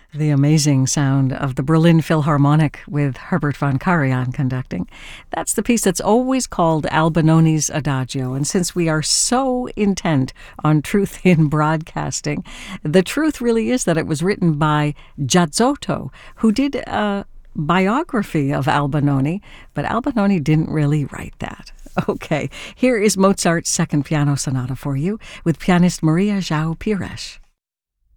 The amazing sound of the Berlin Philharmonic with Herbert von Karajan conducting. That's the piece that's always called Albinoni's Adagio. And since we are so intent on truth in broadcasting, the truth really is that it was written by Giazzotto, who did a biography of Albinoni, but Albinoni didn't really write that. Okay, here is Mozart's Second Piano Sonata for you with pianist Maria João Pires.